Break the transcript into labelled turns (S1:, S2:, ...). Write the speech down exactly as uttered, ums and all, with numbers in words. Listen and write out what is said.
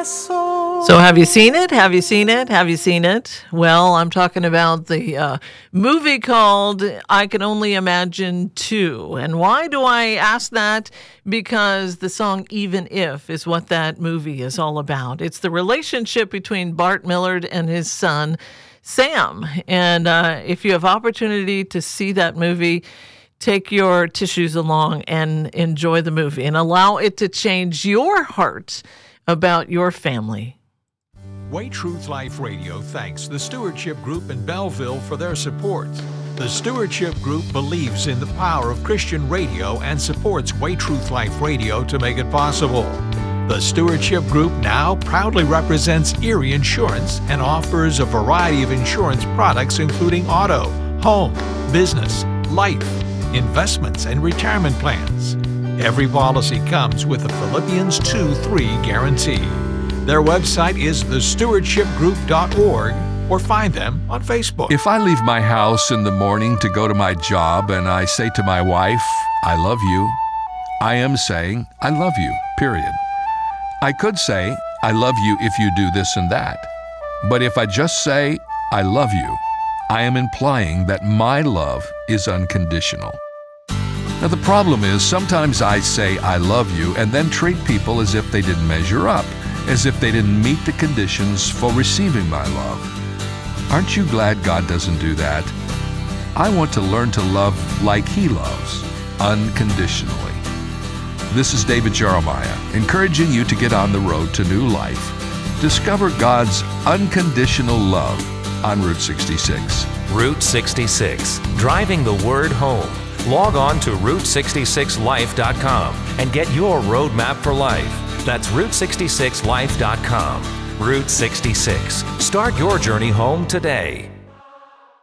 S1: soul.
S2: So have you seen it? Have you seen it? Have you seen it? Well, I'm talking about the uh, movie called I Can Only Imagine two. And why do I ask that? Because the song Even If is what that movie is all about. It's the relationship between Bart Millard and his son, Sam. And uh, if you have opportunity to see that movie, take your tissues along and enjoy the movie and allow it to change your heart about your family.
S3: Way Truth Life Radio thanks the Stewardship Group in Belleville for their support. The Stewardship Group believes in the power of Christian radio and supports Way Truth Life Radio to make it possible. The Stewardship Group now proudly represents Erie Insurance and offers a variety of insurance products including auto, home, business, life, investments, and retirement plans. Every policy comes with a Philippians two three guarantee. Their website is the stewardship group dot org or find them on Facebook.
S4: If I leave my house in the morning to go to my job and I say to my wife, I love you, I am saying, I love you, period. I could say, I love you if you do this and that. But if I just say, I love you, I am implying that my love is unconditional. Now the problem is, sometimes I say I love you and then treat people as if they didn't measure up, as if they didn't meet the conditions for receiving my love. Aren't you glad God doesn't do that? I want to learn to love like He loves, unconditionally. This is David Jeremiah, encouraging you to get on the road to new life. Discover God's unconditional love on Route sixty-six.
S5: Route sixty-six, driving the word home. Log on to route sixty-six life dot com and get your roadmap for life. That's route sixty-six life dot com. Route sixty-six. Start your journey home today.